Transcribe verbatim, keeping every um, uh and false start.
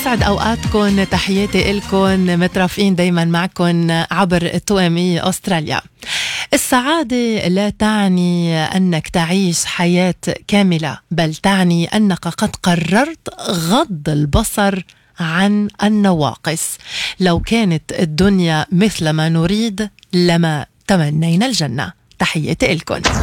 يسعد أوقاتكم، تحياتي إلكم، مترافقين دايما معكم عبر تو ام اي أستراليا. السعادة لا تعني أنك تعيش حياة كاملة، بل تعني أنك قد قررت غض البصر عن النواقص. لو كانت الدنيا مثل ما نريد لما تمنينا الجنة. تحياتي إلكم.